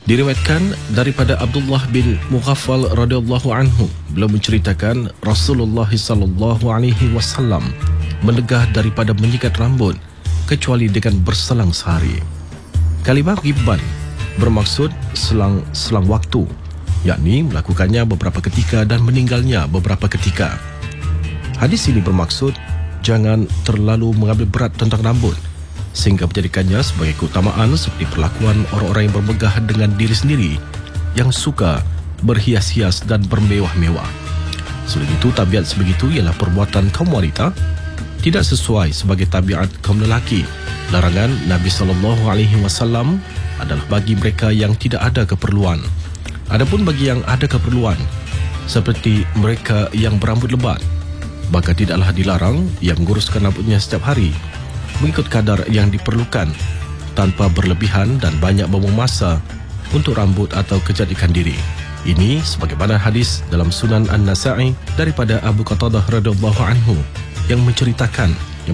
Diriwayatkan daripada Abdullah bin Mughaffal radhiyallahu anhu, beliau menceritakan Rasulullah sallallahu alaihi wasallam menegah daripada menyikat rambut kecuali dengan berselang sehari. Kalimah ghibban bermaksud selang waktu, yakni melakukannya beberapa ketika dan meninggalnya beberapa ketika. Hadis ini bermaksud jangan terlalu mengambil berat tentang rambut sehingga menjadikannya sebagai keutamaan seperti perlakuan orang-orang yang bermegah dengan diri sendiri yang suka berhias-hias dan bermewah-mewah. Selain itu, tabiat sebegitu ialah perbuatan kaum wanita, tidak sesuai sebagai tabiat kaum lelaki. Larangan Nabi SAW adalah bagi mereka yang tidak ada keperluan. Adapun bagi yang ada keperluan, seperti mereka yang berambut lebat, maka tidaklah dilarang yang menguruskan rambutnya setiap hari mengikut kadar yang diperlukan tanpa berlebihan dan banyak buang masa untuk rambut atau kecantikan diri. Ini sebagaimana hadis dalam Sunan An-Nasa'i daripada Abu Qatadah radhiyallahu anhu yang menceritakan